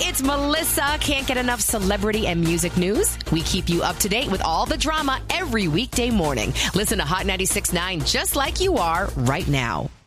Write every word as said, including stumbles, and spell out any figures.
It's Melissa. Can't get enough celebrity and music news? We keep you up to date with all the drama every weekday morning. Listen to Hot ninety-six point nine just like you are right now.